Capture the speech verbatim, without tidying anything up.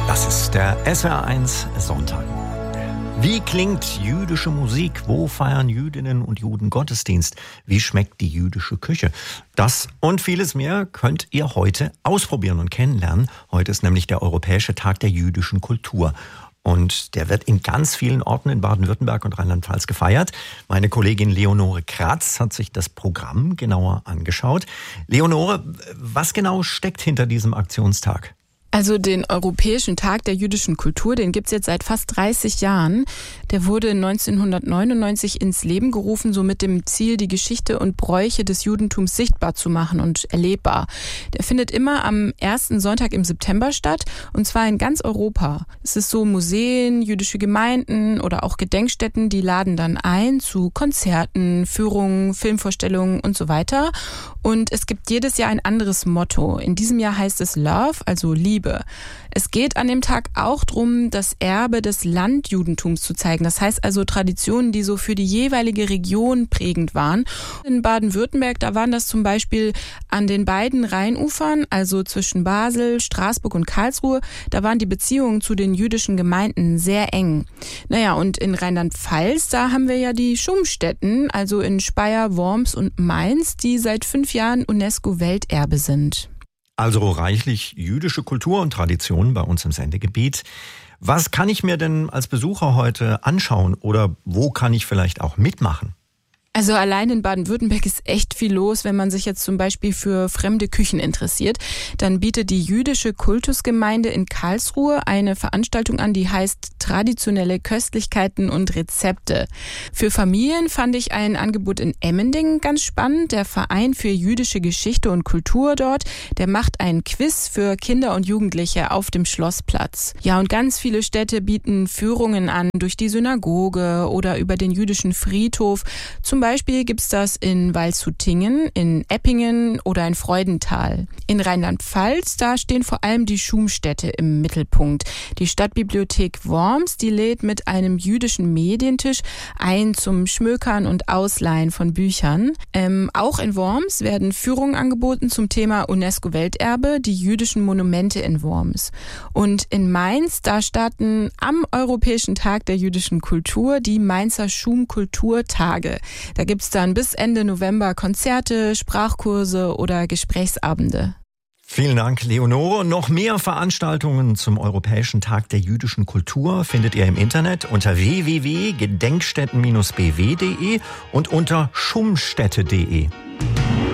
Das ist der S W R eins Sonntagmorgen. Wie klingt jüdische Musik? Wo feiern Jüdinnen und Juden Gottesdienst? Wie schmeckt die jüdische Küche? Das und vieles mehr könnt ihr heute ausprobieren und kennenlernen. Heute ist nämlich der Europäische Tag der jüdischen Kultur. Und der wird in ganz vielen Orten in Baden-Württemberg und Rheinland-Pfalz gefeiert. Meine Kollegin Leonore Kratz hat sich das Programm genauer angeschaut. Leonore, was genau steckt hinter diesem Aktionstag? Also den Europäischen Tag der jüdischen Kultur, den gibt's jetzt seit fast dreißig Jahren. Der wurde neunzehnhundertneunundneunzig ins Leben gerufen, so mit dem Ziel, die Geschichte und Bräuche des Judentums sichtbar zu machen und erlebbar. Der findet immer am ersten Sonntag im September statt, und zwar in ganz Europa. Es ist so, Museen, jüdische Gemeinden oder auch Gedenkstätten, die laden dann ein zu Konzerten, Führungen, Filmvorstellungen und so weiter. Und es gibt jedes Jahr ein anderes Motto. In diesem Jahr heißt es Love, also Liebe. Es geht an dem Tag auch darum, das Erbe des Landjudentums zu zeigen. Das heißt also Traditionen, die so für die jeweilige Region prägend waren. In Baden-Württemberg, da waren das zum Beispiel an den beiden Rheinufern, also zwischen Basel, Straßburg und Karlsruhe, da waren die Beziehungen zu den jüdischen Gemeinden sehr eng. Naja, und in Rheinland-Pfalz, da haben wir ja die Schumstätten, also in Speyer, Worms und Mainz, die seit fünf Jahren UNESCO-Welterbe sind. Also reichlich jüdische Kultur und Tradition bei uns im Sendegebiet. Was kann ich mir denn als Besucher heute anschauen oder wo kann ich vielleicht auch mitmachen? Also allein in Baden-Württemberg ist echt viel los, wenn man sich jetzt zum Beispiel für fremde Küchen interessiert. Dann bietet die jüdische Kultusgemeinde in Karlsruhe eine Veranstaltung an, die heißt Traditionelle Köstlichkeiten und Rezepte. Für Familien fand ich ein Angebot in Emmendingen ganz spannend. Der Verein für jüdische Geschichte und Kultur dort, der macht einen Quiz für Kinder und Jugendliche auf dem Schlossplatz. Ja, und ganz viele Städte bieten Führungen an durch die Synagoge oder über den jüdischen Friedhof. Zum Zum Beispiel gibt's das in Waldshutingen, in Eppingen oder in Freudenthal. In Rheinland-Pfalz, da stehen vor allem die Schumstätte im Mittelpunkt. Die Stadtbibliothek Worms, die lädt mit einem jüdischen Medientisch ein zum Schmökern und Ausleihen von Büchern. Ähm, auch in Worms werden Führungen angeboten zum Thema UNESCO-Welterbe, die jüdischen Monumente in Worms. Und in Mainz, da starten am Europäischen Tag der jüdischen Kultur die Mainzer Schumkulturtage. Da gibt's dann bis Ende November Konzerte, Sprachkurse oder Gesprächsabende. Vielen Dank, Leonore. Noch mehr Veranstaltungen zum Europäischen Tag der jüdischen Kultur findet ihr im Internet unter w w w punkt gedenkstätten bindestrich b w punkt d e und unter schumstätte punkt d e.